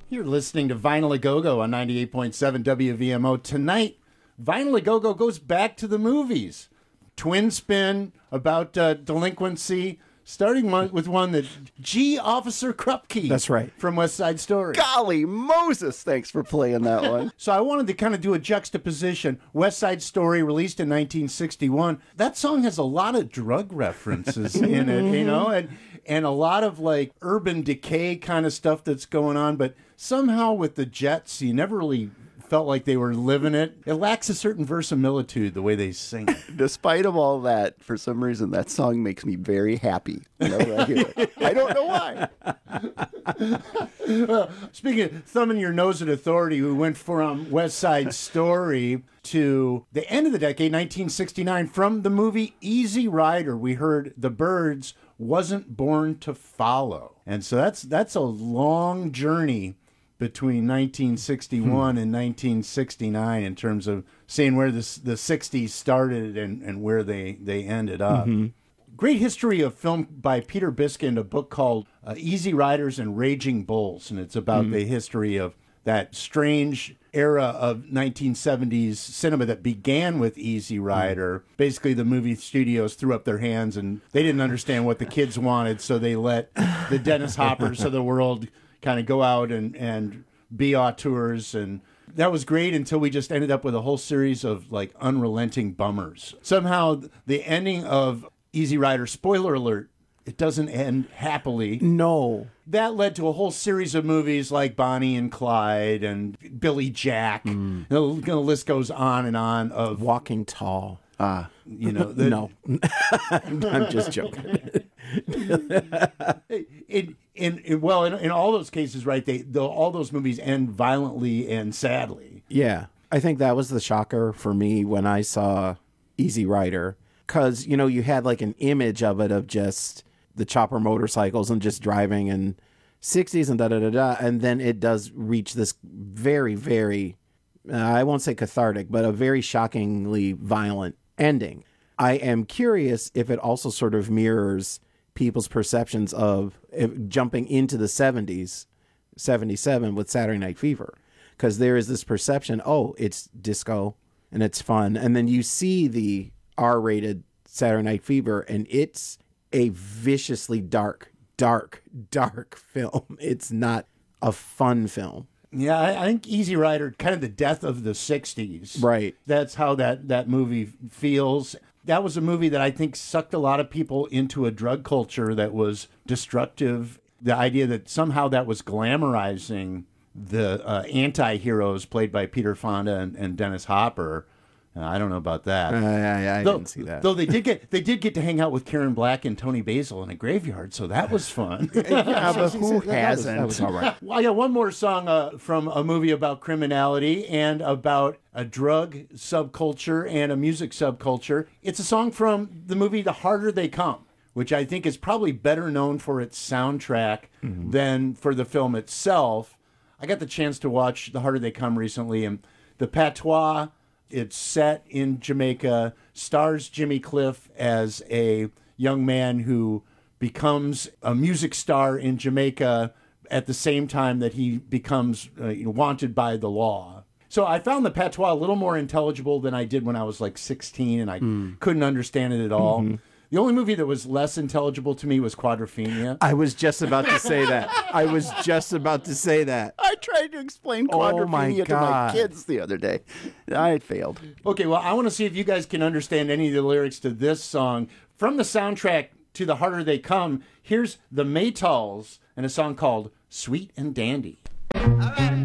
You're listening to Vinyl A Go-Go on 98.7 WVMO. Tonight, Vinyl A Go-Go goes back to the movies. Twin spin about delinquency, starting with one that G. Officer Krupke. That's right. From West Side Story. Golly Moses, thanks for playing that one. So I wanted to kind of do a juxtaposition. West Side Story, released in 1961. That song has a lot of drug references in it, you know, and a lot of like urban decay kind of stuff that's going on. But somehow with the Jets, you never really felt like they were living it. It lacks a certain verisimilitude, the way they sing it. Despite of all that, for some reason, that song makes me very happy whenever I hear it. I don't know why. Speaking of thumbing your nose at authority, we went from West Side Story to the end of the decade, 1969. From the movie Easy Rider, we heard The Byrds, Wasn't Born to Follow. And so that's a long journey between 1961 and 1969 in terms of seeing where the 60s started and where they ended up. Mm-hmm. Great history of film by Peter Biskind, a book called Easy Riders and Raging Bulls, and it's about the history of that strange era of 1970s cinema that began with Easy Rider. Basically, the movie studios threw up their hands and they didn't understand what the kids wanted, so they let the Dennis Hoppers of the world kind of go out and be auteurs, and that was great until we just ended up with a whole series of like unrelenting bummers. Somehow the ending of Easy Rider, spoiler alert, it doesn't end happily. No. That led to a whole series of movies like Bonnie and Clyde and Billy Jack. The list goes on and on of Walking Tall. You know, No. I'm just joking. In all those cases, right? All those movies end violently and sadly. Yeah, I think that was the shocker for me when I saw Easy Rider, because you had like an image of it of just the chopper motorcycles and just driving and 60s and da da da da, and then it does reach this very, very I won't say cathartic, but a very shockingly violent ending. I am curious if it also sort of mirrors people's perceptions of jumping into the 70s, 77 with Saturday Night Fever. Because there is this perception, it's disco and it's fun. And then you see the R-rated Saturday Night Fever and it's a viciously dark film. It's not a fun film. Yeah, I think Easy Rider, kind of the death of the 60s. Right. That's how that movie feels. That was a movie that I think sucked a lot of people into a drug culture that was destructive. The idea that somehow that was glamorizing the anti-heroes played by Peter Fonda and Dennis Hopper. I don't know about that. I didn't see that. Though they did get to hang out with Karen Black and Tony Basil in a graveyard, so that was fun. Yeah, but who hasn't? That was all right. Well, I got one more song from a movie about criminality and about a drug subculture and a music subculture. It's a song from the movie The Harder They Come, which I think is probably better known for its soundtrack than for the film itself. I got the chance to watch The Harder They Come recently, and the patois, it's set in Jamaica, stars Jimmy Cliff as a young man who becomes a music star in Jamaica at the same time that he becomes wanted by the law. So I found the patois a little more intelligible than I did when I was like 16, and I couldn't understand it at all. Mm-hmm. The only movie that was less intelligible to me was Quadrophenia. I was just about to say that. I tried to explain Quadrophenia to my kids the other day. I failed. Okay, well, I want to see if you guys can understand any of the lyrics to this song. From the soundtrack to The Harder They Come, here's the Maytals and a song called Sweet and Dandy. All right.